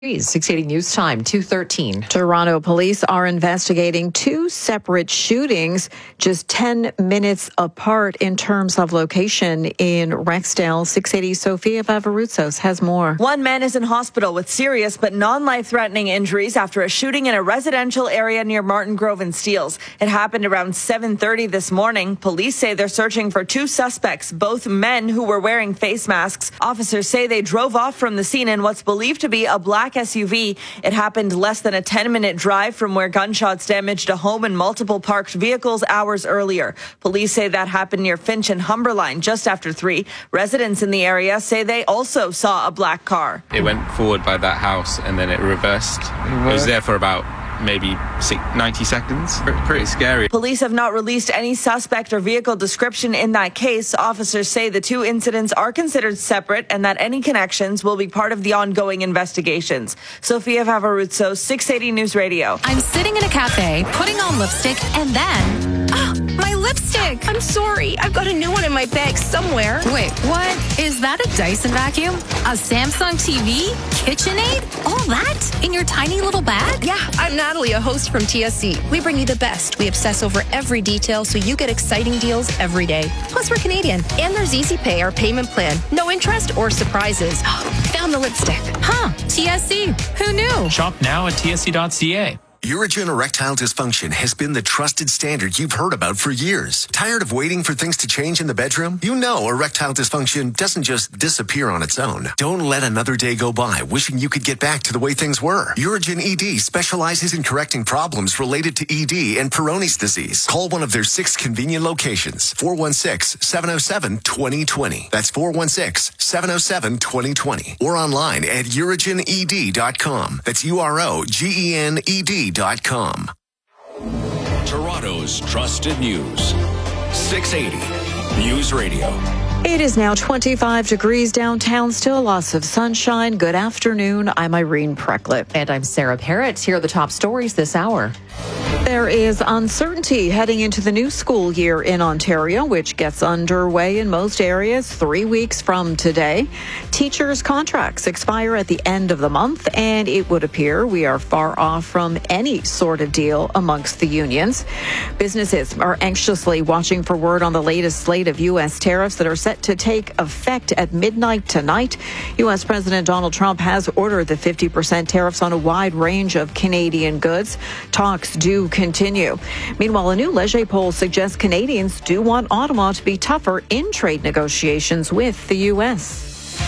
680 News Time, 2:13. Toronto police are investigating two separate shootings just 10 minutes apart in terms of location in Rexdale. 680 Sophia Vavarutsos has more. One man is in hospital with serious but non-life-threatening injuries after a shooting in a residential area near Martin Grove and Steeles. It happened around 7:30 this morning. Police say they're searching for two suspects, both men who were wearing face masks. Officers say they drove off from the scene in what's believed to be a black SUV. It happened less than a 10-minute drive from where gunshots damaged a home and multiple parked vehicles hours earlier. Police say that happened near Finch and Humberline just after 3. Residents in the area say they also saw a black car. It went forward by that house and then it reversed. It was there for about maybe 90 seconds. Pretty scary. Police have not released any suspect or vehicle description in that case. Officers say the two incidents are considered separate and that any connections will be part of the ongoing investigations. Sophia Vavarutsos, 680 News Radio. I'm sitting in a cafe, putting on lipstick, and then... my lipstick! I'm sorry. I've got a new one in my bag somewhere. Wait, what? Is that a Dyson vacuum? A Samsung TV? KitchenAid? All that? In your tiny little bag? Yeah, I'm Natalie, a host from TSC. We bring you the best. We obsess over every detail so you get exciting deals every day. Plus, we're Canadian. And there's Easy Pay, our payment plan. No interest or surprises. Found the lipstick. Huh. TSC. Who knew? Shop now at tsc.ca. Urigen erectile dysfunction has been the trusted standard you've heard about for years. Tired of waiting for things to change in the bedroom? You know erectile dysfunction doesn't just disappear on its own. Don't let another day go by wishing you could get back to the way things were. Urigen ED specializes in correcting problems related to ED and Peyronie's disease. Call one of their 6 convenient locations. 416-707-2020. That's 416-707-2020. Or online at urigened.com. That's UROGENED.com. Toronto's trusted news. 680 News Radio. It is now 25 degrees downtown, still lots of sunshine. Good afternoon. I'm Irene Precklett. And I'm Sarah Parrott. Here are the top stories this hour. There is uncertainty heading into the new school year in Ontario, which gets underway in most areas 3 weeks from today. Teachers' contracts expire at the end of the month, and it would appear we are far off from any sort of deal amongst the unions. Businesses are anxiously watching for word on the latest slate of U.S. tariffs that are set to take effect at midnight tonight. U.S. President Donald Trump has ordered the 50% tariffs on a wide range of Canadian goods. Talks do continue. Meanwhile, a new Leger poll suggests Canadians do want Ottawa to be tougher in trade negotiations with the U.S.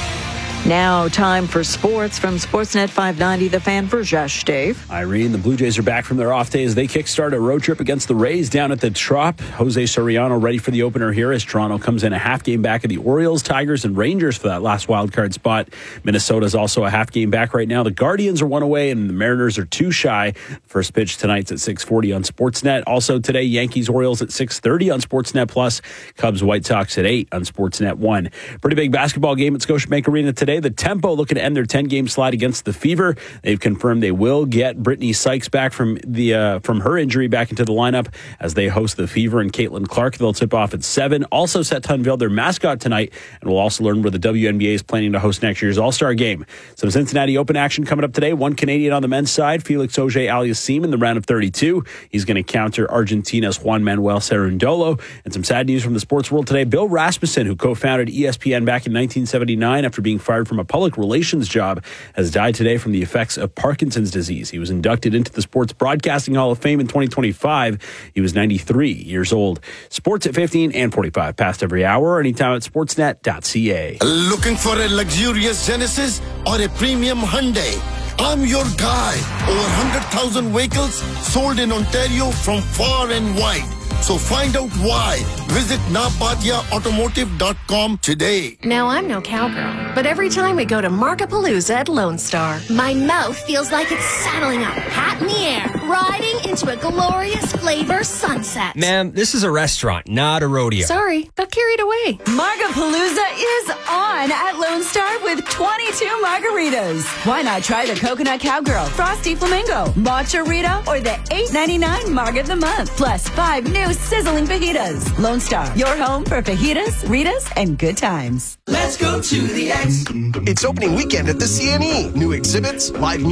Now, time for sports from Sportsnet 590, The Fan, for Josh Dave. Irene, the Blue Jays are back from their off day as they kickstart a road trip against the Rays down at the Trop. Jose Soriano ready for the opener here as Toronto comes in a half game back of the Orioles, Tigers, and Rangers for that last wild card spot. Minnesota's also a half game back right now. The Guardians are 1 away and the Mariners are 2 shy. First pitch tonight's at 6:40 on Sportsnet. Also today, Yankees, Orioles at 6:30 on Sportsnet Plus. Cubs, White Sox at 8 on Sportsnet 1. Pretty big basketball game at Scotiabank Arena today. The Tempo looking to end their 10-game slide against the Fever. They've confirmed they will get Brittany Sykes back from her injury back into the lineup as they host the Fever and Caitlin Clark. They'll tip off at 7. Also set to unveil their mascot tonight, and we'll also learn where the WNBA is planning to host next year's All-Star Game. Some Cincinnati Open action coming up today. 1 Canadian on the men's side, Felix Auger-Aliassime in the round of 32. He's going to counter Argentina's Juan Manuel Cerundolo. And some sad news from the sports world today. Bill Rasmussen, who co-founded ESPN back in 1979 after being fired from a public relations job, has died today from the effects of Parkinson's disease. He was inducted into the Sports Broadcasting Hall of Fame in 2025. He was 93 years old. Sports at 15 and 45 past every hour, anytime at sportsnet.ca. Looking for a luxurious Genesis or a premium Hyundai? I'm your guy. Over 100,000 vehicles sold in Ontario from far and wide. So find out why. Visit NapatiaAutomotive.com today. Now, I'm no cowgirl, but every time we go to Markapalooza at Lone Star, my mouth feels like it's saddling up, hat in the air, riding into a glorious flavor sunset. Ma'am, this is a restaurant, not a rodeo. Sorry, got carried away. Markapalooza is on at Lone Star with 22 margaritas. Why not try the Coconut Cowgirl, Frosty Flamingo, Matcha Rita, or the $8.99 Marg of the Month, plus 5 new with sizzling fajitas. Lone Star, your home for fajitas, Ritas, and good times. Let's go to the X. It's opening weekend at the CNE. New exhibits, live